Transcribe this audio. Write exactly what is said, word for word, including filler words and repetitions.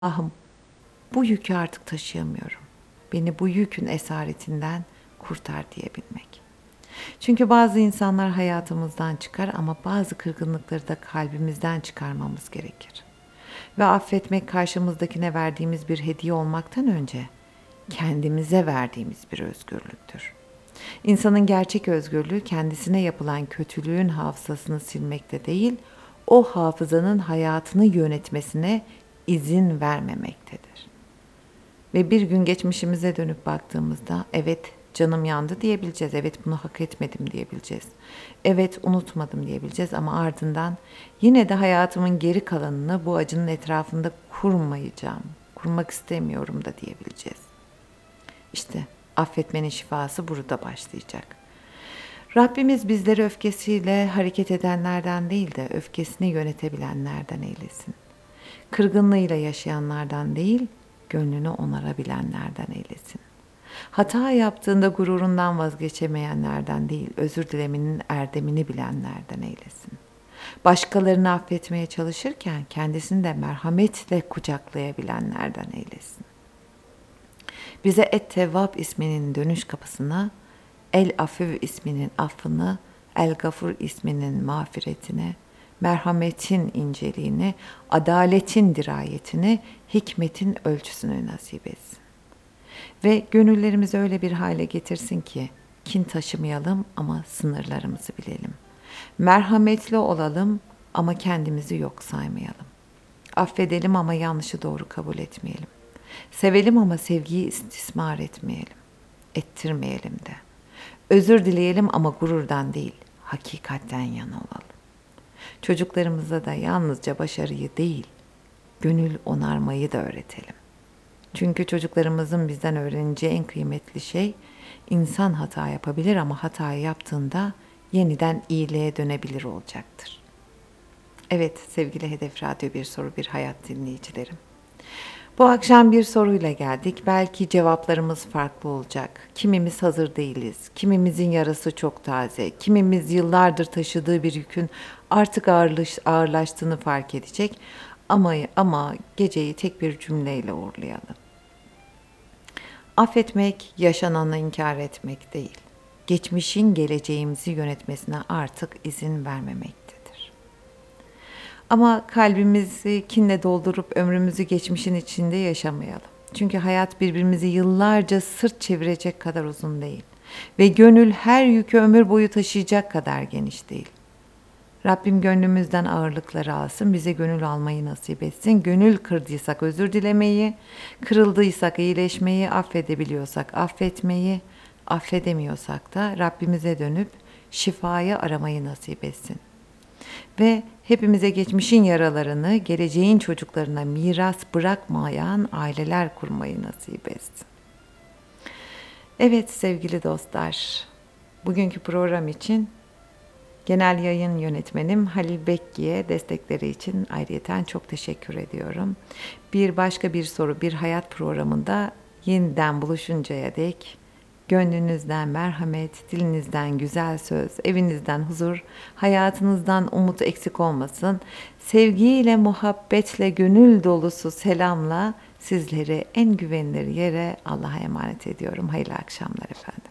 Ahım, bu yükü artık taşıyamıyorum. Beni bu yükün esaretinden kurtar diyebilmek. Çünkü bazı insanlar hayatımızdan çıkar ama bazı kırgınlıkları da kalbimizden çıkarmamız gerekir. Ve affetmek karşımızdakine verdiğimiz bir hediye olmaktan önce kendimize verdiğimiz bir özgürlüktür. İnsanın gerçek özgürlüğü kendisine yapılan kötülüğün hafızasını silmekte değil, o hafızanın hayatını yönetmesine izin vermemektedir. Ve bir gün geçmişimize dönüp baktığımızda evet canım yandı diyebileceğiz. Evet bunu hak etmedim diyebileceğiz. Evet unutmadım diyebileceğiz ama ardından yine de hayatımın geri kalanını bu acının etrafında kurmayacağım. Kurmak istemiyorum da diyebileceğiz. İşte affetmenin şifası burada başlayacak. Rabbimiz bizleri öfkesiyle hareket edenlerden değil de öfkesini yönetebilenlerden eylesin. Kırgınlığıyla yaşayanlardan değil, gönlünü onarabilenlerden eylesin. Hata yaptığında gururundan vazgeçemeyenlerden değil, özür dilemenin erdemini bilenlerden eylesin. Başkalarını affetmeye çalışırken kendisini de merhametle kucaklayabilenlerden eylesin. Bize Et-Tevvab isminin dönüş kapısına, El-Afüv isminin affını, El-Gafur isminin mağfiretine, merhametin inceliğini, adaletin dirayetini, hikmetin ölçüsünü nasip etsin. Ve gönüllerimizi öyle bir hale getirsin ki, kin taşımayalım ama sınırlarımızı bilelim. Merhametli olalım ama kendimizi yok saymayalım. Affedelim ama yanlışı doğru kabul etmeyelim. Sevelim ama sevgiyi istismar etmeyelim. Ettirmeyelim de. Özür dileyelim ama gururdan değil, hakikatten yana olalım. Çocuklarımıza da yalnızca başarıyı değil, gönül onarmayı da öğretelim. Çünkü çocuklarımızın bizden öğreneceği en kıymetli şey, insan hata yapabilir ama hatayı yaptığında yeniden iyiliğe dönebilir olacaktır. Evet sevgili Hedef Radyo Bir Soru Bir Hayat dinleyicilerim. Bu akşam bir soruyla geldik. Belki cevaplarımız farklı olacak. Kimimiz hazır değiliz. Kimimizin yarası çok taze. Kimimiz yıllardır taşıdığı bir yükün artık ağırlaş, ağırlaştığını fark edecek. Ama ama geceyi tek bir cümleyle uğurlayalım. Affetmek, yaşananı inkar etmek değil. Geçmişin geleceğimizi yönetmesine artık izin vermemektedir. Ama kalbimizi kinle doldurup ömrümüzü geçmişin içinde yaşamayalım. Çünkü hayat birbirimizi yıllarca sırt çevirecek kadar uzun değil. Ve gönül her yükü ömür boyu taşıyacak kadar geniş değil. Rabbim gönlümüzden ağırlıkları alsın, bize gönül almayı nasip etsin. Gönül kırdıysak özür dilemeyi, kırıldıysak iyileşmeyi, affedebiliyorsak affetmeyi, affedemiyorsak da Rabbimize dönüp şifayı aramayı nasip etsin. Ve hepimize geçmişin yaralarını geleceğin çocuklarına miras bırakmayan aileler kurmayı nasip etsin. Evet sevgili dostlar, bugünkü program için genel yayın yönetmenim Halil Bekki'ye destekleri için ayrıyeten çok teşekkür ediyorum. Bir başka bir soru, bir hayat programında yeniden buluşuncaya dek gönlünüzden merhamet, dilinizden güzel söz, evinizden huzur, hayatınızdan umut eksik olmasın. Sevgiyle, muhabbetle, gönül dolusu selamla sizleri en güvenilir yere Allah'a emanet ediyorum. Hayırlı akşamlar efendim.